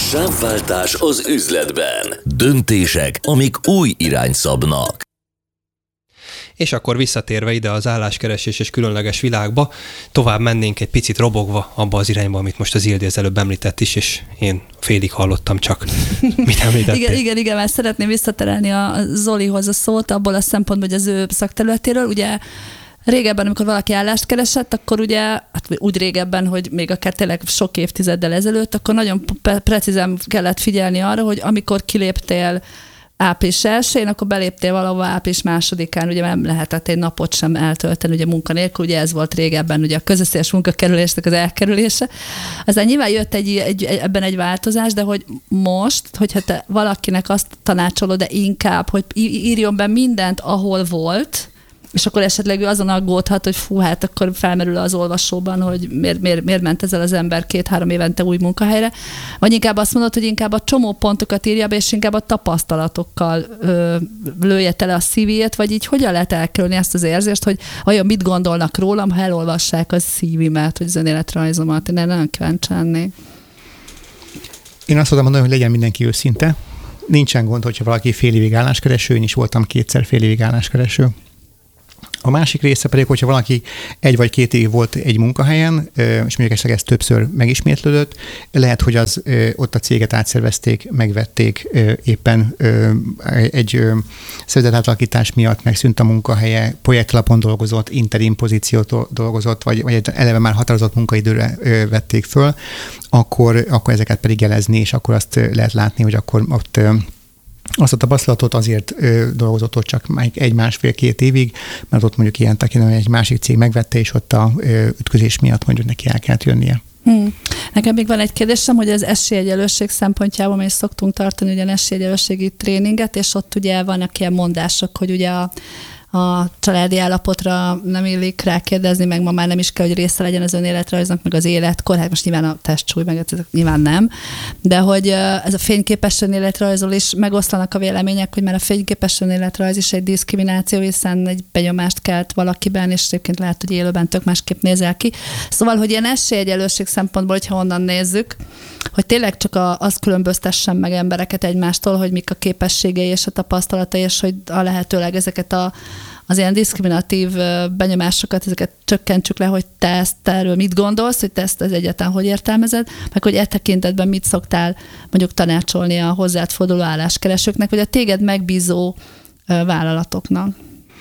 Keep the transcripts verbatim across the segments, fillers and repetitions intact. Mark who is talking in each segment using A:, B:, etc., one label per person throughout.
A: Sávváltás az üzletben. Döntések, amik új irányt szabnak.
B: És akkor visszatérve ide az álláskeresés és különleges világba, tovább mennénk egy picit robogva abba az irányba, amit most az Ildi az előbb említett is, és én félig hallottam csak, mit említettél.
C: igen, igen, igen, mert szeretném visszaterelni a Zolihoz a szót abból a szempontból, hogy az ő szakterületéről. Ugye régebben, amikor valaki állást keresett, akkor ugye, hát úgy régebben, hogy még akár tényleg sok évtizeddel ezelőtt, akkor nagyon precízen kellett figyelni arra, hogy amikor kiléptél április elsején, akkor beléptél valahova április másodikán, ugye nem lehetett egy napot sem eltölteni ugye munkanélkül, ugye ez volt régebben ugye a közösséges munkakerülésnek az elkerülése. Aztán nyilván jött egy, egy, ebben egy változás, de hogy most, hogyha te valakinek azt tanácsolod, de inkább, hogy írjon be mindent, ahol volt, és akkor esetleg ő azon aggódhat, hogy fú, hát akkor felmerül az olvasóban, hogy miért, miért, miért ment ezzel az ember két-három évente új munkahelyre. Vagy inkább azt mondod, hogy inkább a csomó pontokat írja be, és inkább a tapasztalatokkal ö, lője tele a szívét, vagy így hogyan lehet elkerülni ezt az érzést, hogy vajon mit gondolnak rólam, ha elolvassák a szívimet, vagy az önéletrajzomat. Én nagyon kíváncsi lennék.
D: Én azt mondom, hogy legyen mindenki őszinte. Nincsen gond, hogyha valaki fél évig álláskereső, én is voltam kétszer fél évig álláskereső. A másik része pedig, hogyha valaki egy vagy két év volt egy munkahelyen, és mondjuk esetleg ez többször megismétlődött, lehet, hogy az ott a céget átszervezték, megvették éppen egy szervezetátalakítás miatt, megszűnt a munkahelye, projektalapon dolgozott, interim pozíciót dolgozott, vagy, vagy eleve már határozott munkaidőre vették föl, akkor, akkor ezeket pedig jelezni, és akkor azt lehet látni, hogy akkor ott azt a tapasztalatot azért ö, dolgozott ott csak egy-másfél-két évig, mert ott mondjuk ilyen tekintetben egy másik cég megvette, és ott a ö, ütközés miatt mondjuk neki el kellett jönnie.
C: Hmm. Nekem még van egy kérdésem, hogy az esélyegyenlőség szempontjából mi is szoktunk tartani ugye esélyegyenlőségi tréninget, és ott ugye vannak ilyen mondások, hogy ugye a a családi állapotra nem illik rákérdezni, meg ma már nem is kell, hogy része legyen az önéletrajznak, meg az életkor, hát most nyilván a testsúly, meg ezek nyilván nem, de hogy ez a fényképes önéletrajzol is megoszlanak a vélemények, hogy már a fényképes önéletrajz is egy diszkrimináció, hiszen egy benyomást kelt valakiben, és egyébként lehet, hogy élőben tök másképp nézel ki. Szóval, hogy ilyen esélyegyenlőség szempontból, hogyha onnan nézzük, hogy tényleg csak a, az különböztessen meg embereket egymástól, hogy mik a képességei és a tapasztalatai, és hogy a lehetőleg ezeket a, az ilyen diszkriminatív benyomásokat, ezeket csökkentsük le, hogy te ezt te erről mit gondolsz, hogy te ezt az egyáltalán hogy értelmezed, meg hogy e tekintetben mit szoktál mondjuk tanácsolni a hozzád forduló álláskeresőknek, vagy a téged megbízó vállalatoknak.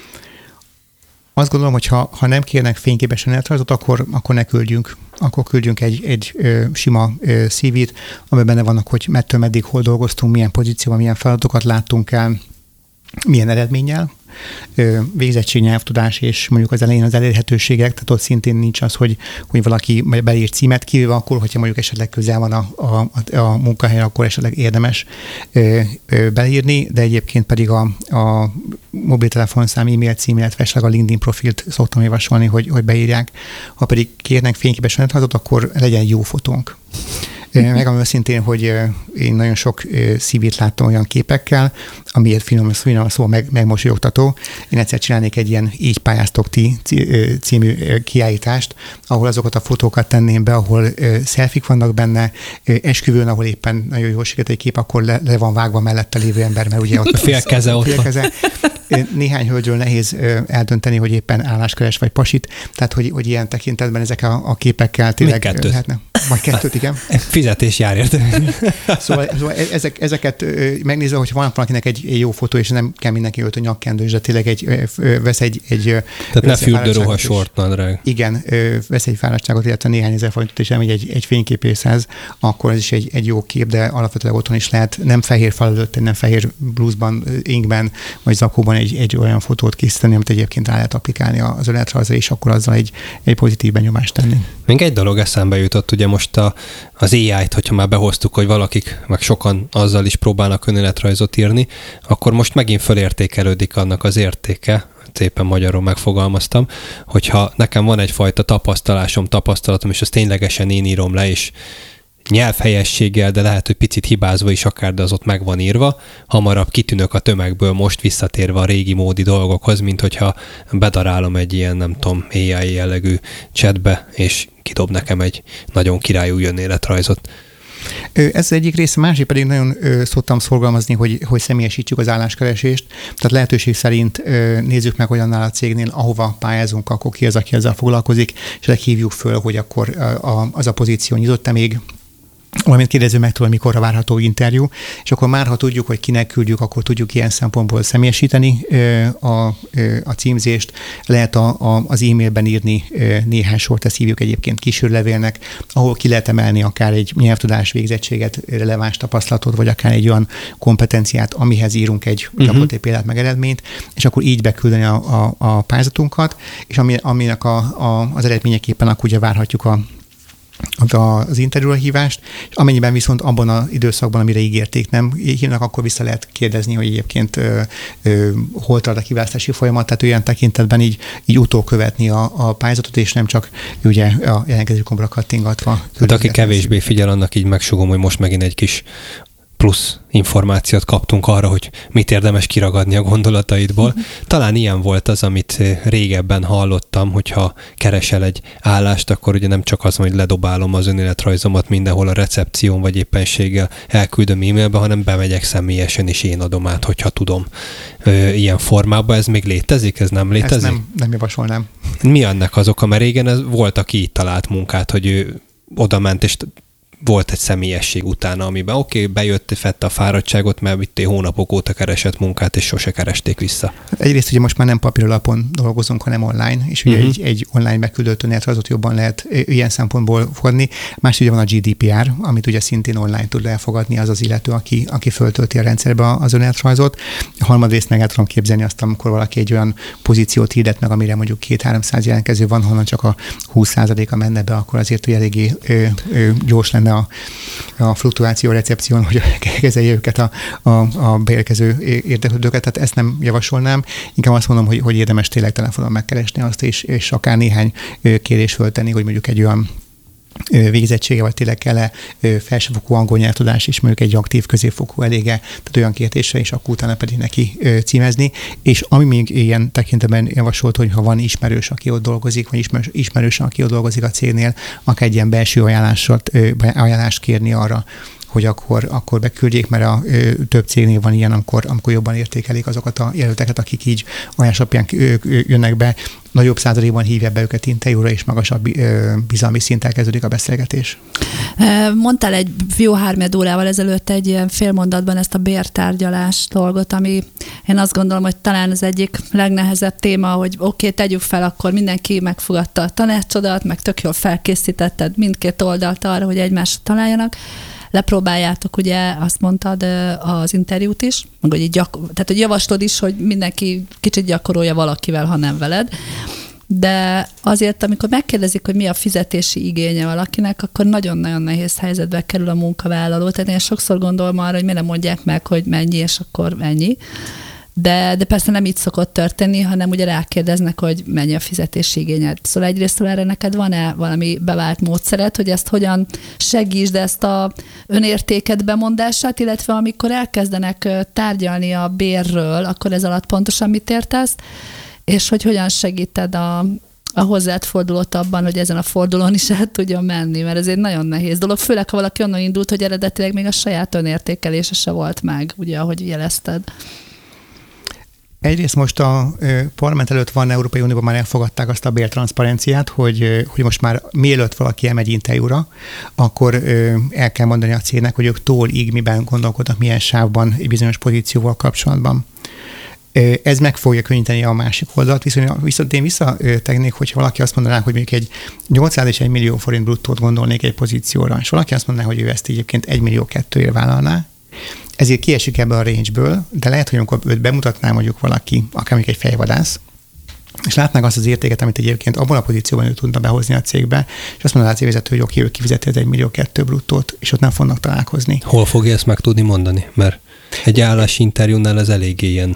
D: Azt gondolom, hogy ha, ha nem kérnek fényképes önéletrajzot, akkor, akkor ne küldjünk. Akkor küldjünk egy, egy ö, sima ö, cé vét, amiben benne vannak, hogy mettől meddig hol dolgoztunk, milyen pozícióban, milyen feladatokat láttunk el, milyen eredménnyel, végzettség, nyelvtudás és mondjuk az elején az elérhetőségek, tehát ott szintén nincs az, hogy, hogy valaki beír címet, kivéve akkor, hogyha mondjuk esetleg közel van a, a, a munkahely, akkor esetleg érdemes ö, ö, beírni, de egyébként pedig a, a mobiltelefonszám, e-mail cím, illetve esetleg a LinkedIn profilt szoktam javasolni, hogy, hogy beírják. Ha pedig kérnek fényképes önéletrajzot, akkor legyen jó fotónk. Megmondom őszintén, hogy én nagyon sok cé vét láttam olyan képekkel, amiért finom, finom szó meg, megmosolyogtató. Én egyszer csinálnék egy ilyen Így pályáztok ti című kiállítást, ahol azokat a fotókat tenném be, ahol szelfik vannak benne, esküvőn, ahol éppen nagyon jól sikerült egy kép, akkor le, le van vágva mellette lévő ember, mert ugye ott
B: fél keze ott van.
D: Néhány hölgyről nehéz eldönteni, hogy éppen álláskeres vagy pasit, tehát hogy, hogy ilyen tekintetben ezek a, a képekkel tényleg lehetne. Vagy kettőt, igen.
B: Fizetés jár érte.
D: Szóval, szóval ezek, ezeket megnézve, hogy van valakinek egy, egy jó fotó, és nem kell mindenki öltő nyakkendős, de tényleg egy, vesz egy... egy
B: Tehát ne fürdőruha sortnadrág.
D: Igen, vesz egy fáradtságot, illetve néhány ezer forintot, és elmegy egy, egy fényképészhez, akkor ez is egy, egy jó kép, de alapvetően otthon is lehet nem fehér fal előtt, nem fehér blúzban, inkben, vagy zakóban egy, egy olyan fotót készíteni, amit egyébként rá lehet applikálni az önéletrajzra, és akkor azzal egy, egy pozitív benyomást tenni.
B: Még egy dolog eszembe jutott, ugye most a, az á í-t, hogyha már behoztuk, hogy valakik, meg sokan azzal is próbálnak önéletrajzot írni, akkor most megint fölértékelődik annak az értéke, szépen magyarul megfogalmaztam, hogyha nekem van egyfajta tapasztalásom, tapasztalatom, és azt ténylegesen én írom le, és nyelvhelyességgel, de lehet, hogy picit hibázva is akár, de az ott meg van írva, hamarabb kitűnök a tömegből most visszatérve a régi módi dolgokhoz, mint hogyha bedarálom egy ilyen, nem tudom, á i jellegű chatbe, és kidob nekem egy nagyon királyú önéletrajzot.
D: Ez egyik része, másik pedig nagyon szoktam szorgalmazni, hogy, hogy személyesítsük az álláskeresést. Tehát lehetőség szerint nézzük meg olyan a cégnél, ahova pályázunk, akkor ki az, aki ezzel foglalkozik, és hívjuk föl, hogy akkor az a pozíció nyitott-e még, valamint kérdező meg tőle, mikorra várható interjú, és akkor már, ha tudjuk, hogy kinek küldjük, akkor tudjuk ilyen szempontból személyesíteni a, a címzést. Lehet a, a, az e-mailben írni néhány sort, ezt hívjuk egyébként kísérlevélnek, ahol ki lehet emelni akár egy nyelvtudás végzettséget, releváns tapasztalatot, vagy akár egy olyan kompetenciát, amihez írunk egy uh-huh. napot, egy példát, meg eredményt, és akkor így beküldeni a, a, a pályázatunkat, és ami, aminek a, a, az eredményeképpen akkor ugye várhatjuk a az interjúra hívást, és amennyiben viszont abban az időszakban, amire ígérték, nem hívnak, akkor vissza lehet kérdezni, hogy egyébként ö, ö, hol tart a kiválasztási folyamat, tehát olyan tekintetben így, így utókövetni a, a pályázatot, és nem csak ugye a jelentkező gombra kattingatva.
B: Hát aki kevésbé figyel, annak így megsugom, hogy most megint egy kis plusz információt kaptunk arra, hogy mit érdemes kiragadni a gondolataidból. Talán ilyen volt az, amit régebben hallottam, hogyha keresel egy állást, akkor ugye nem csak az, hogy ledobálom az önéletrajzomat mindenhol a recepción, vagy éppenséggel elküldöm e-mailbe, hanem bemegyek személyesen, és én adom át, hogyha tudom. Ilyen formában ez még létezik? Ez nem létezik?
D: Ezt nem, nem javasolnám.
B: Mi annak az oka? Mert régen ez volt, aki így talált munkát, hogy ő oda ment, és volt egy személyesség utána, amiben oké, okay, bejött, fette a fáradtságot, mert itt hónapok óta keresett munkát, és sose keresték vissza.
D: Egyrészt ugye most már nem papíralapon dolgozunk, hanem online, és ugye uh-huh. egy, egy online beküldött önéletrajzot jobban lehet ilyen szempontból fogadni. Más ugye van a gé dé pé er, amit ugye szintén online tud elfogadni az az illető, aki, aki föltölti a rendszerbe az önéletrajzot. A harmadrészt meg el tudom képzelni azt, amikor valaki egy olyan pozíciót hirdet meg, amire mondjuk kétszáz-háromszáz jelentkező van, honnan csak a húsz százaléka menne be, akkor azért ugye eléggé ö, ö, gyors lenne a, a fluktuáció recepción, hogy kezelje őket a, a, a beérkező érdeklődőket, tehát ezt nem javasolnám. Inkább azt mondom, hogy, hogy érdemes tényleg telefonon megkeresni azt, és, és akár néhány kérés föltenni, hogy mondjuk egy olyan végzettsége, vagy tényleg kell-e felsőfokú angol nyelvtudás, és mondjuk egy aktív középfokú elége, tehát olyan kérdésre, és akkor utána pedig neki címezni. És ami még ilyen tekintetben javasolt, hogy ha van ismerős, aki ott dolgozik, vagy ismerős, ismerős aki ott dolgozik a cégnél, akár egy ilyen belső ajánlást, ajánlást kérni arra, hogy akkor, akkor beküldjék, mert a ö, több cégnél van ilyen, amikor, amikor jobban értékelik azokat a jelölteket, akik így ajánlás alapján jönnek be, nagyobb százalékban hívja be őket interjúra, és magasabb ö, bizalmi szinttel kezdődik a beszélgetés.
C: Mondtál egy jó három órával ezelőtt egy ilyen félmondatban ezt a bértárgyalás dolgot, ami én azt gondolom, hogy talán az egyik legnehezebb téma, hogy oké, okay, tegyük fel, akkor mindenki megfogadta a tanácsodat, meg tök jól felkészítetted mindkét oldalt arra, hogy egymásra találjanak. Lepróbáljátok, ugye azt mondtad az interjút is, meg hogy gyakor- tehát hogy javaslod is, hogy mindenki kicsit gyakorolja valakivel, ha nem veled. De azért, amikor megkérdezik, hogy mi a fizetési igénye valakinek, akkor nagyon-nagyon nehéz helyzetbe kerül a munkavállaló. Tehát én sokszor gondolom arra, hogy miért nem mondják meg, hogy mennyi, és akkor ennyi. De, de persze nem így szokott történni, hanem ugye rákérdeznek, hogy mennyi a fizetési igényed. Szóval egyrészt erre neked van-e valami bevált módszeret, hogy ezt hogyan segítsd ezt a önértéket bemondását, illetve amikor elkezdenek tárgyalni a bérről, akkor ez alatt pontosan mit értesz, és hogy hogyan segíted a, a hozzád fordulót abban, hogy ezen a fordulón is el tudjon menni, mert ez egy nagyon nehéz dolog, főleg ha valaki onnan indult, hogy eredetileg még a saját önértékelése se volt meg, ugye, ahogy jelezted.
D: Egyrészt most a parlament előtt van, Európai Unióban már elfogadták azt a bértranszparenciát, hogy, hogy most már mielőtt valaki elmegy interjúra, akkor el kell mondani a cégnek, hogy ők tól-ig miben gondolkodnak, milyen sávban egy bizonyos pozícióval kapcsolatban. Ez meg fogja könnyíteni a másik oldalt, viszont, viszont én visszategnék, hogyha valaki azt mondaná, hogy mondjuk egy nyolcszáz és egy millió forint bruttót gondolnék egy pozícióra, és valaki azt mondaná, hogy ő ezt egyébként egy millió kettőért vállalná, ezért kiesik ebbe a range-ből, de lehet, hogy amikor őt bemutatná mondjuk valaki, akár mondjuk egy fejvadász, és látnák azt az értéket, amit egyébként abban a pozícióban ő tudna behozni a cégbe, és azt mondaná a cégvezető, hogy oké, ő kifizeti az egy millió kettő bruttót, és ott nem fognak találkozni.
B: Hol fogja ezt meg tudni mondani? Mert egy állásinterjúnál ez eléggé ilyen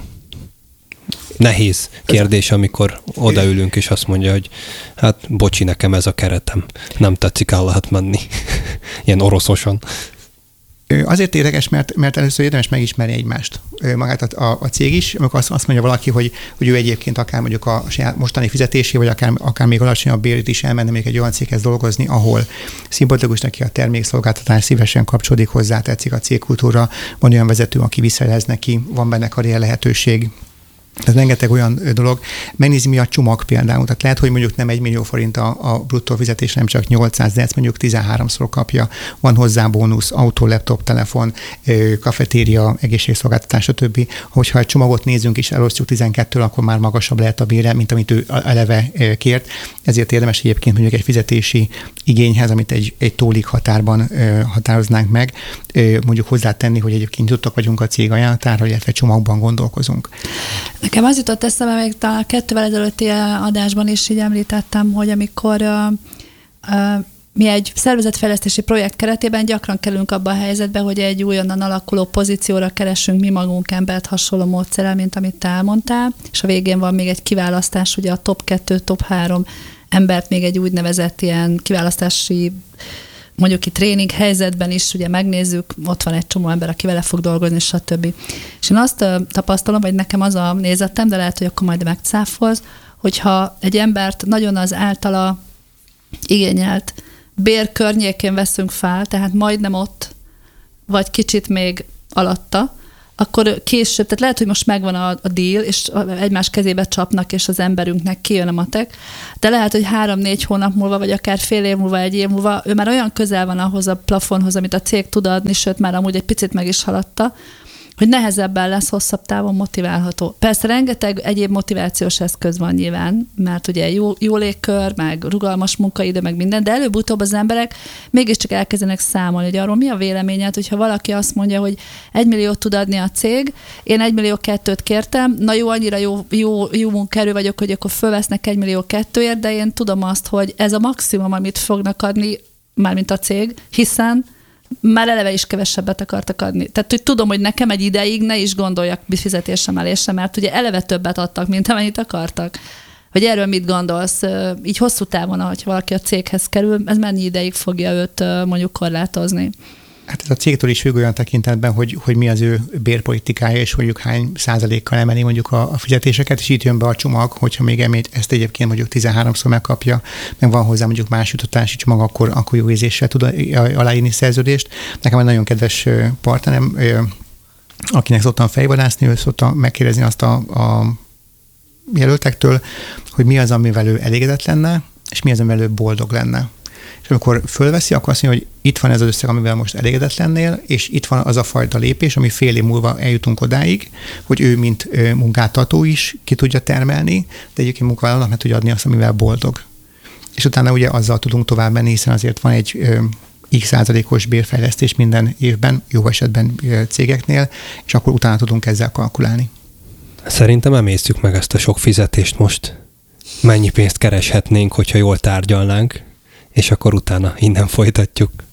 B: nehéz kérdés, amikor odaülünk, és azt mondja, hogy hát bocsi, nekem ez a keretem, nem tetszik, el lehet menni. Ilyen oroszosan.
D: Azért érdekes, mert, mert először érdemes megismerni egymást. magát a, a cég is, amikor azt, azt mondja valaki, hogy, hogy ő egyébként akár mondjuk a saját mostani fizetésé, vagy akár, akár még alacsonyabb bérét is elmenne még egy olyan céghez dolgozni, ahol szimpatikus neki a termékszolgáltatás, szívesen kapcsolódik hozzá, tetszik a cégkultúra, van olyan vezető, aki visszajelez neki, van benne karrier lehetőség. Tehát rengeteg olyan dolog. Megnézi, mi a csomag például. Tehát lehet, hogy mondjuk nem egy millió forint a, a bruttó fizetés, nem csak nyolcszáz, de ezt mondjuk tizenháromszor kapja. Van hozzá bónusz, autó, laptop, telefon, kafetéria, egészségszolgáltatás, stb. Hogyha egy csomagot nézünk és elosztjuk tizenkettőre, akkor már magasabb lehet a bére, mint amit ő eleve kért. Ezért érdemes egyébként mondjuk egy fizetési igényhez, amit egy, egy tólig határban határoznánk meg, mondjuk hozzátenni, hogy egyébként jutottak vagyunk a cég ajánlatára, illetve csomagban gondolkozunk.
C: Nekem az jutott eszembe, még talán a kettővel ezelőtti adásban is így említettem, hogy amikor uh, uh, mi egy szervezetfejlesztési projekt keretében gyakran kerülünk abba a helyzetbe, hogy egy újonnan alakuló pozícióra keresünk mi magunk embert hasonló módszerrel, mint amit te elmondtál, és a végén van még egy kiválasztás, ugye a top kettő, top három embert még egy úgynevezett ilyen kiválasztási mondjuk itt tréning helyzetben is ugye megnézzük, ott van egy csomó ember, aki vele fog dolgozni, stb. És én azt tapasztalom, hogy nekem az a nézetem, de lehet, hogy akkor majd megcáfolsz, hogyha egy embert nagyon az általa igényelt bér környékén veszünk fel, tehát majdnem ott, vagy kicsit még alatta, akkor később, tehát lehet, hogy most megvan a, a deal, és egymás kezébe csapnak, és az emberünknek kijön a matek, de lehet, hogy három-négy hónap múlva, vagy akár fél év múlva, egy év múlva, ő már olyan közel van ahhoz a plafonhoz, amit a cég tud adni, sőt, már amúgy egy picit meg is haladta, hogy nehezebben lesz hosszabb távon motiválható. Persze rengeteg egyéb motivációs eszköz van nyilván, mert ugye jó, jó légkör, meg rugalmas munkaidő, meg minden, de előbb-utóbb az emberek mégiscsak elkezdenek számolni, hogy arról mi a véleményed, hogyha valaki azt mondja, hogy egy milliót tud adni a cég, én egy millió kettőt kértem, na jó, annyira jó, jó, jó munkaerő vagyok, hogy akkor fölvesznek egy millió kettőért, de én tudom azt, hogy ez a maximum, amit fognak adni, mármint a cég, hiszen már eleve is kevesebbet akartak adni. Tehát, hogy tudom, hogy nekem egy ideig ne is gondoljak fizetésemelésre, mert ugye eleve többet adtak, mint amennyit akartak. Hogy erről mit gondolsz? Így hosszú távon, ahogy valaki a céghez kerül, ez mennyi ideig fogja őt mondjuk korlátozni?
D: Hát ez a cégtől is függ olyan tekintetben, hogy, hogy mi az ő bérpolitikája, és mondjuk hány százalékkal emeli mondjuk a, a fizetéseket, és itt jön be a csomag, hogyha még emét, ezt egyébként mondjuk tizenháromszor megkapja, meg van hozzá mondjuk más jutatási csomag, akkor, akkor jó érzéssel tud aláírni szerződést. Nekem egy nagyon kedves partnerem, akinek szoktam fejvadászni, ő szoktam megkérdezni azt a, a jelöltektől, hogy mi az, amivel ő elégedett lenne, és mi az, amivel ő boldog lenne. És amikor fölveszi, akkor azt mondja, hogy itt van ez az összeg, amivel most elégedett lennél, és itt van az a fajta lépés, ami fél év múlva eljutunk odáig, hogy ő, mint munkáltató is ki tudja termelni, de egyébként munkavállalónak meg tudja adni azt, amivel boldog. És utána ugye azzal tudunk tovább menni, hiszen azért van egy x százalékos bérfejlesztés minden évben, jó esetben cégeknél, és akkor utána tudunk ezzel kalkulálni.
B: Szerintem emésztjük meg ezt a sok fizetést most. Mennyi pénzt kereshetnénk, hogyha jól tárgyalnánk, és akkor utána innen folytatjuk.